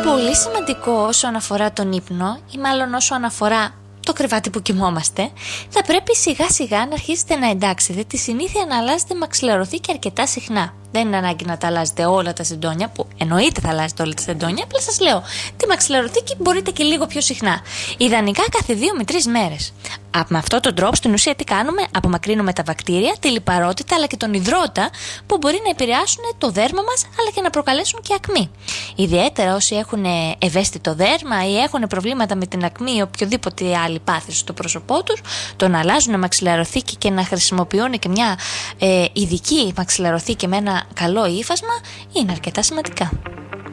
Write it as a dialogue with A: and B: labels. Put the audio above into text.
A: Πολύ σημαντικό όσον αφορά τον ύπνο, ή μάλλον όσον αφορά το κρεβάτι που κοιμόμαστε, θα πρέπει σιγά σιγά να αρχίσετε να εντάξετε τη συνήθεια να αλλάζετε μαξιλαρωθήκη αρκετά συχνά. Δεν είναι ανάγκη να τα αλλάζετε όλα τα σεντόνια, που εννοείται θα αλλάζετε όλα τα σεντόνια, απλά σας λέω, τη μαξιλαρωθήκη μπορείτε και λίγο πιο συχνά. Ιδανικά κάθε 2 με 3 μέρες. Με αυτόν τον τρόπο, στην ουσία, τι κάνουμε? Απομακρύνουμε τα βακτήρια, τη λιπαρότητα αλλά και τον υδρότα που μπορεί να επηρεάσουν το δέρμα μας αλλά και να προκαλέσουν και ακμή. Ιδιαίτερα όσοι έχουν ευαίσθητο δέρμα ή έχουν προβλήματα με την ακμή ή οποιοδήποτε άλλη πάθηση στο πρόσωπό τους, το να αλλάζουν μαξιλαρωθήκη και να χρησιμοποιούν και μια ειδική μαξιλαρωθήκη με ένα καλό ύφασμα είναι αρκετά σημαντικά.